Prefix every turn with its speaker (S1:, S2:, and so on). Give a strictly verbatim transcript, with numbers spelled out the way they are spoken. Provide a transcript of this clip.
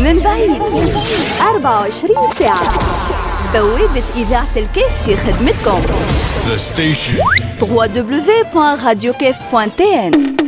S1: من بعيد أربعة وعشرين ساعة. بوابة إذاعة الكيف في خدمتكم.
S2: The station.
S1: دبليو دبليو دبليو بوان راديو كيف بوان تي إن